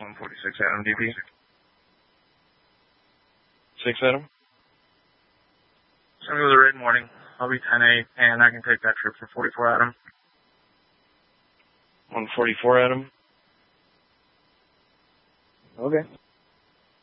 146 Adam DP. 6 Adam? Send me with a red morning. I'll be 10-8, and I can take that trip for 44 Adam. 144 Adam? Okay.